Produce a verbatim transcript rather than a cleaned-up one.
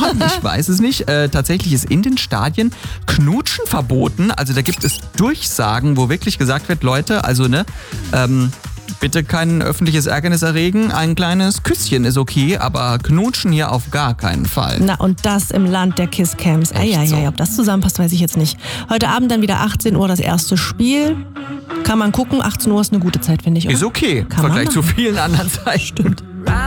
machen? Ich weiß es nicht. Äh, tatsächlich ist in den Stadien Knutschen verboten. Also da gibt es Durchsagen, wo wirklich gesagt wird, Leute, also ne, ähm, bitte kein öffentliches Ärgernis erregen. Ein kleines Küsschen ist okay, aber knutschen hier auf gar keinen Fall. Na und das im Land der Kisscams. Eieiei, so. Ob das zusammenpasst, weiß ich jetzt nicht. Heute Abend dann wieder achtzehn Uhr das erste Spiel. Kann man gucken. achtzehn Uhr ist eine gute Zeit, finde ich. Oder? Ist okay, im Kann Vergleich man zu vielen anderen Zeiten. Stimmt.